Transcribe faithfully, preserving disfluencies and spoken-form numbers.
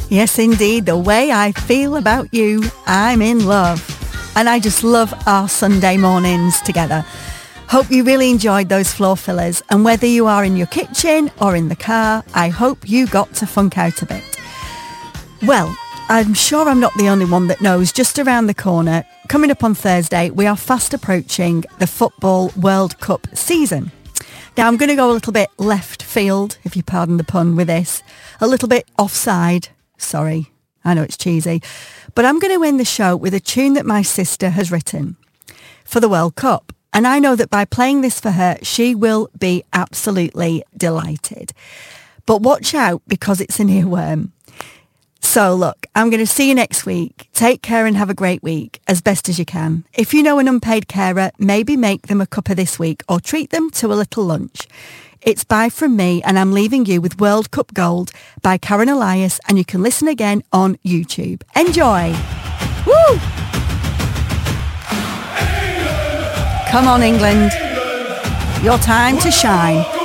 Yes, indeed. The way I feel about you, I'm in love. And I just love our Sunday mornings together. Hope you really enjoyed those floor fillers. And whether you are in your kitchen or in the car, I hope you got to funk out a bit. Well, I'm sure I'm not the only one that knows just around the corner, coming up on Thursday, we are fast approaching the Football World Cup season. Now, I'm going to go a little bit left field, if you pardon the pun with this, a little bit offside. Sorry, I know it's cheesy, but I'm going to end the show with a tune that my sister has written for the World Cup. And I know that by playing this for her, she will be absolutely delighted. But watch out, because it's an earworm. So look, I'm going to see you next week. Take care and have a great week, as best as you can. If you know an unpaid carer, maybe make them a cuppa this week or treat them to a little lunch. It's bye from me, and I'm leaving you with World Cup Gold by Karen Elias, and you can listen again on YouTube. Enjoy! Woo! Come on, England. Your time to shine.